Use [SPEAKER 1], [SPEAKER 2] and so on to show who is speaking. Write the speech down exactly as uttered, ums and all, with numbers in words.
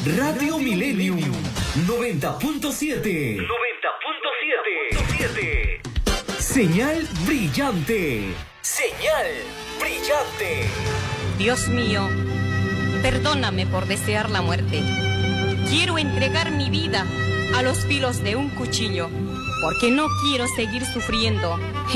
[SPEAKER 1] Radio Millennium noventa punto siete. noventa punto siete. Señal brillante. Señal brillante.
[SPEAKER 2] Dios mío, perdóname por desear la muerte. Quiero entregar mi vida a los filos de un cuchillo, porque no quiero seguir sufriendo